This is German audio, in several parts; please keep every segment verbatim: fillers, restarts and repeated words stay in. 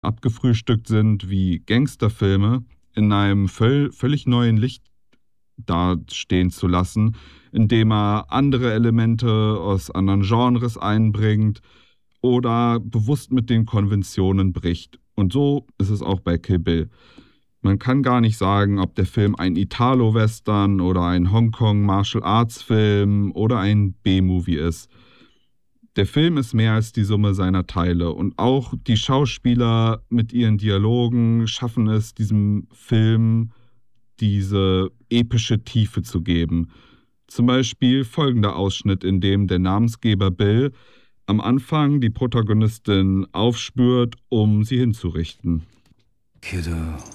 abgefrühstückt sind wie Gangsterfilme, in einem völ völlig neuen Licht dastehen zu lassen, indem er andere Elemente aus anderen Genres einbringt oder bewusst mit den Konventionen bricht. Und so ist es auch bei Kill Bill. Man kann gar nicht sagen, ob der Film ein Italo-Western oder ein Hongkong-Martial-Arts-Film oder ein B-Movie ist. Der Film ist mehr als die Summe seiner Teile und auch die Schauspieler mit ihren Dialogen schaffen es, diesem Film diese epische Tiefe zu geben. Zum Beispiel folgender Ausschnitt, in dem der Namensgeber Bill am Anfang die Protagonistin aufspürt, um sie hinzurichten. Kiddo,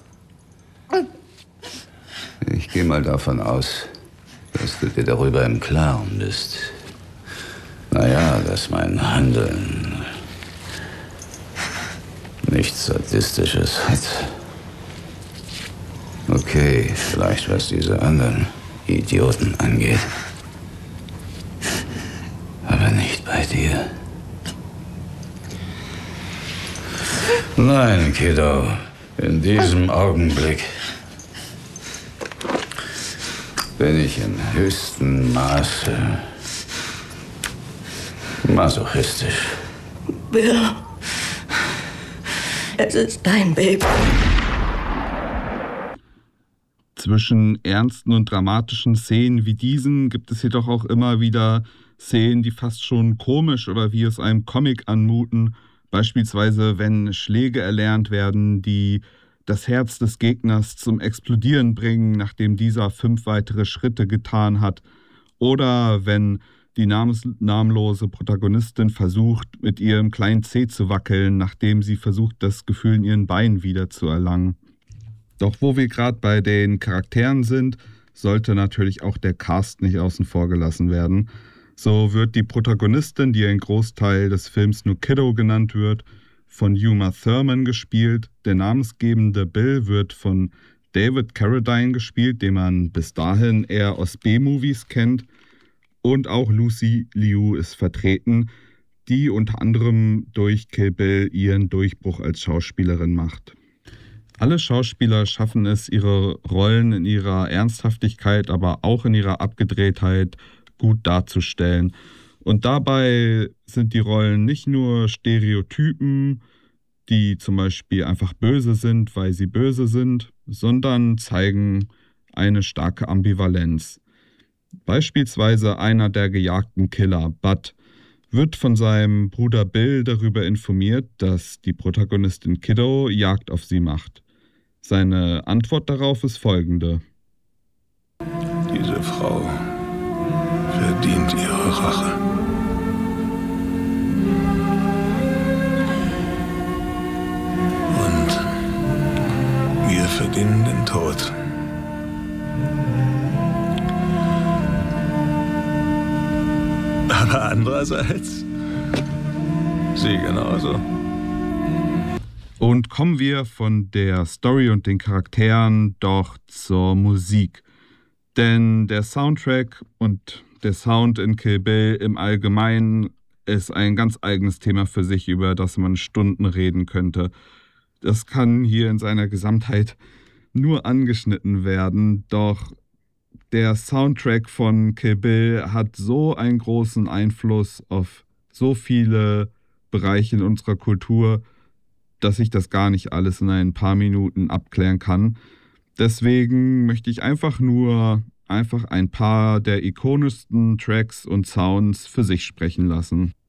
ich gehe mal davon aus, dass du dir darüber im Klaren bist. Naja, dass mein Handeln nichts Sadistisches hat. Okay, vielleicht was diese anderen Idioten angeht. Aber nicht bei dir. Nein, Kiddo, in diesem Augenblick bin ich im höchsten Maße masochistisch. Bill, es ist dein Baby. Zwischen ernsten und dramatischen Szenen wie diesen gibt es jedoch auch immer wieder Szenen, die fast schon komisch oder wie aus einem Comic anmuten. Beispielsweise, wenn Schläge erlernt werden, die das Herz des Gegners zum Explodieren bringen, nachdem dieser fünf weitere Schritte getan hat. Oder wenn die namens- namenlose Protagonistin versucht, mit ihrem kleinen Zeh zu wackeln, nachdem sie versucht, das Gefühl in ihren Beinen wieder zu erlangen. Doch wo wir gerade bei den Charakteren sind, sollte natürlich auch der Cast nicht außen vor gelassen werden. So wird die Protagonistin, die ein Großteil des Films nur Kiddo genannt wird, von Uma Thurman gespielt. Der namensgebende Bill wird von David Carradine gespielt, den man bis dahin eher aus B-Movies kennt. Und auch Lucy Liu ist vertreten, die unter anderem durch Kill Bill ihren Durchbruch als Schauspielerin macht. Alle Schauspieler schaffen es, ihre Rollen in ihrer Ernsthaftigkeit, aber auch in ihrer Abgedrehtheit gut darzustellen. Und dabei sind die Rollen nicht nur Stereotypen, die zum Beispiel einfach böse sind, weil sie böse sind, sondern zeigen eine starke Ambivalenz. Beispielsweise einer der gejagten Killer, Bud, wird von seinem Bruder Bill darüber informiert, dass die Protagonistin Kiddo Jagd auf sie macht. Seine Antwort darauf ist folgende. Diese Frau verdient ihre Rache. Und wir verdienen den Tod. Aber andererseits, sie genauso. Und kommen wir von der Story und den Charakteren doch zur Musik. Denn der Soundtrack und der Sound in Kill Bill im Allgemeinen ist ein ganz eigenes Thema für sich, über das man Stunden reden könnte. Das kann hier in seiner Gesamtheit nur angeschnitten werden, doch der Soundtrack von Kill Bill hat so einen großen Einfluss auf so viele Bereiche in unserer Kultur, dass ich das gar nicht alles in ein paar Minuten abklären kann. Deswegen möchte ich einfach nur einfach ein paar der ikonischsten Tracks und Sounds für sich sprechen lassen.